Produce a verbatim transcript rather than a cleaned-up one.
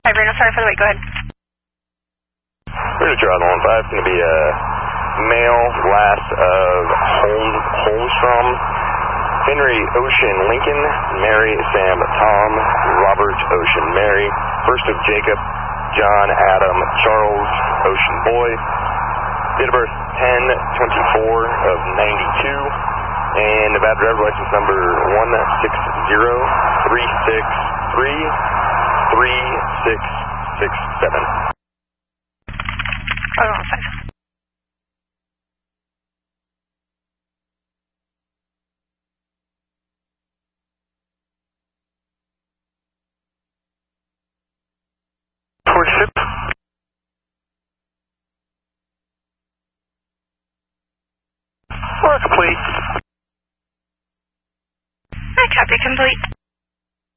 Hi, Bruno. Sorry for the wait. Go ahead. We're going to draw the one five. It's going to be a male, last of Hol Holstrom, Henry Ocean Lincoln, Mary Sam Tom, Robert Ocean Mary, first of Jacob, John Adam Charles Ocean Boy, date of birth ten twenty-four of ninety-two, and Nevada driver license number one six zero three six three three six six seven. Oh, one five. forty-six. We're complete. I copy complete.